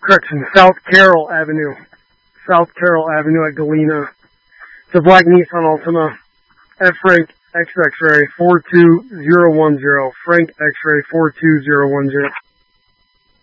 Correction, South Carroll Avenue. South Carroll Avenue at Galena. It's a black Nissan Altima. F Frank X X-ray 42010. Frank X-ray 42010.